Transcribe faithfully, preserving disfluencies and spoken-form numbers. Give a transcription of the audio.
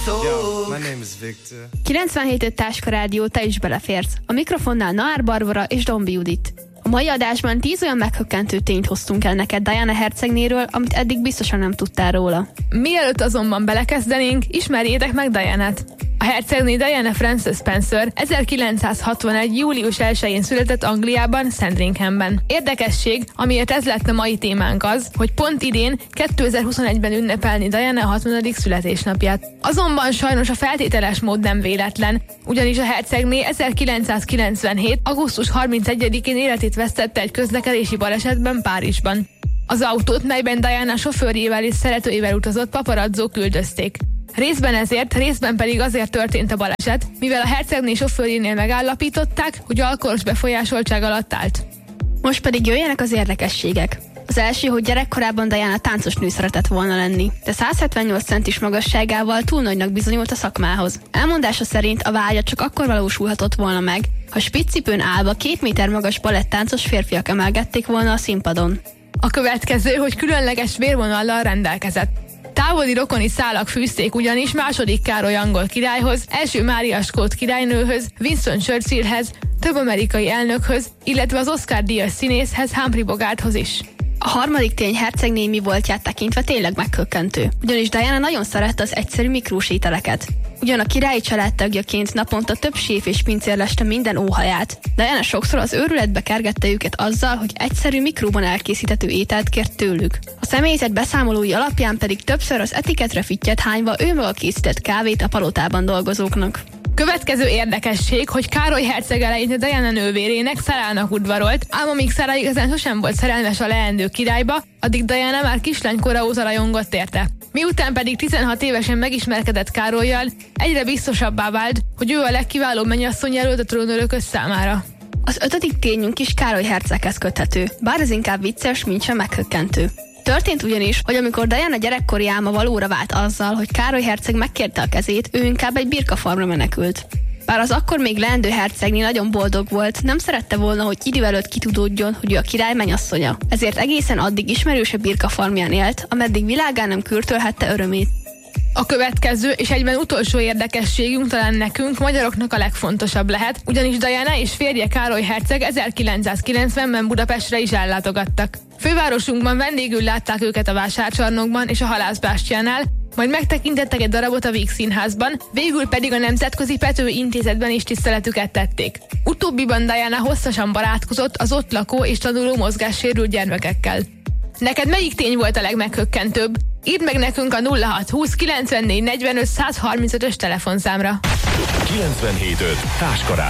Yo, my name is Victor. kilencvenhét öt Táska Rádió, te is beleférsz. A mikrofonnál Naár Barbara és Dombi Judit. A mai adásban tíz olyan meghökkentő tényt hoztunk el neked Diana hercegnéről, amit eddig biztosan nem tudtál róla. Mielőtt azonban belekezdenénk, ismerjétek meg Dianát. A hercegné Diana Frances Spencer ezerkilencszázhatvanegy. július elsején született Angliában, Sandringhamben. Érdekesség, amiért ez lett a mai témánk az, hogy pont idén, kétezer-huszonegyben ünnepelni Diana a hatvanadik születésnapját. Azonban sajnos a feltételes mód nem véletlen, ugyanis a hercegné ezerkilencszázkilencvenhét. augusztus harmincegyedikén életét vesztette egy közlekedési balesetben Párizsban. Az autót, melyben Diana sofőrjével és szeretőjével utazott, paparazzók üldözték. Részben ezért, részben pedig azért történt a baleset, mivel a hercegné sofőrjénél megállapították, hogy alkoholos befolyásoltság alatt állt. Most pedig jöjjenek az érdekességek. Az első, hogy gyerekkorában Diana táncos nő szeretett volna lenni, de száz hetvennyolc centis magasságával túl nagynak bizonyult a szakmához. Elmondása szerint a vágya csak akkor valósulhatott volna meg, ha spiccipőn állva két méter magas balettáncos férfiak emelgették volna a színpadon. A következő, hogy különleges vérvonallal rendelkezett. Távoli rokoni szálak fűzték ugyanis második Károly angol királyhoz, első Mária skót királynőhöz, Winston Churchillhez, több amerikai elnökhöz, illetve az Oscar-díjas színészhez, Humphrey Bogarthoz is. A harmadik tény hercegné mi voltját tekintve tényleg meghökkentő, ugyanis Diana nagyon szerette az egyszerű mikrós ételeket. Ugyan a királyi családtagjaként naponta több séf és pincér leste minden óhaját, Diana sokszor az őrületbe kergette őket azzal, hogy egyszerű mikróban elkészíthető ételt kért tőlük. A személyzet beszámolói alapján pedig többször az etiketre fittyet hányva ő maga készített kávét a palotában dolgozóknak. Következő érdekesség, hogy Károly herceg eleinte Diana nővérének, Szárának udvarolt, ám amíg Szára igazán sosem volt szerelmes a leendő királyba, addig Diana már kislánykora óta rajongott érte. Miután pedig tizenhat évesen megismerkedett Károllyal, egyre biztosabbá vált, hogy ő a legkiválóbb mennyasszony jelölt a trónörökös számára. Az ötödik tényünk is Károly herceghez köthető, bár ez inkább vicces, mint sem meghökkentő. Történt ugyanis, hogy amikor Diana gyerekkori álma valóra vált azzal, hogy Károly herceg megkérte a kezét, ő inkább egy birkafarmra menekült. Bár az akkor még leendő hercegné nagyon boldog volt, nem szerette volna, hogy idő előtt kitudódjon, hogy ő a király mennyasszonya. Ezért egészen addig ismerőse birkafarmján élt, ameddig világán nem kürtölhette örömét. A következő és egyben utolsó érdekességünk talán nekünk, magyaroknak a legfontosabb lehet, ugyanis Diana és férje Károly herceg ezerkilencszázkilencvenben Budapestre is ellátogattak. Fővárosunkban vendégül látták őket a vásárcsarnokban és a halászbástyánál, majd megtekintettek egy darabot a Víg Színházban, végül pedig a Nemzetközi Pető Intézetben is tiszteletüket tették. Utóbbiban Diana hosszasan barátkozott az ott lakó és tanuló mozgássérült gyermekekkel. Neked melyik tény volt a legmeghökkentőbb? Írd meg nekünk a nulla hat húsz kilencvennégy negyvenöt százharmincötös telefonszámra. kilencvenhét öt Táska Rádió.